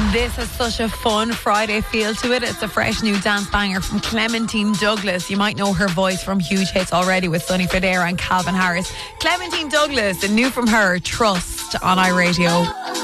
This has such a fun Friday feel to it. It's a fresh new dance banger from Clementine Douglas. You might know her voice from huge hits already with Sonny Fodera and Calvin Harris. Clementine Douglas, and new from her, Trust on iRadio.